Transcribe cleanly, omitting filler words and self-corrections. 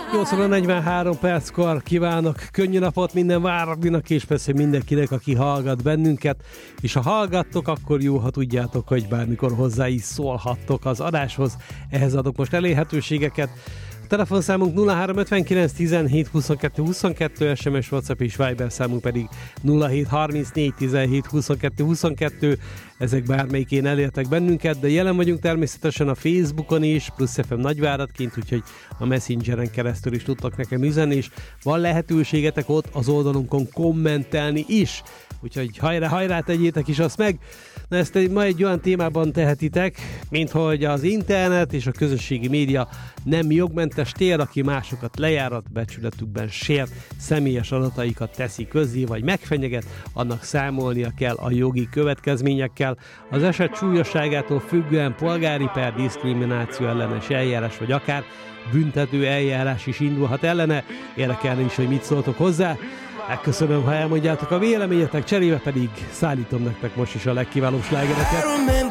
8 óra 43 perckor kívánok könnyű napot minden váradinak, és persze mindenkinek, aki hallgat bennünket. És ha hallgattok, akkor jó, ha tudjátok, hogy bármikor hozzá is szólhattok az adáshoz. Ehhez adok most elérhetőségeket. Telefonszámunk 0359 17 22 22, SMS, WhatsApp és Viber számunk pedig 0734 17 22 22. Ezek bármelyikén elértek bennünket, de jelen vagyunk természetesen a Facebookon is, Plusz FM Nagyváradként, úgyhogy a Messengeren keresztül is tudtak nekem üzenni, és van lehetőségetek ott az oldalunkon kommentelni is. Úgyhogy hajrá, tegyétek is azt meg. Na, ezt ma egy olyan témában tehetitek, mint hogy az internet és a közösségi média nem jogmentes tér, aki másokat lejárat, becsületükben sért, személyes adataikat teszi közzé, vagy megfenyeget, annak számolnia kell a jogi következményekkel. Az eset súlyosságától függően polgári per, diszkrimináció ellenes eljárás, vagy akár büntető eljárás is indulhat ellene. Érdekelne is, hogy mit szóltok hozzá. Megköszönöm, ha elmondjátok a véleményetek, cserébe pedig szállítom nektek most is a legkiválóbb slágereket.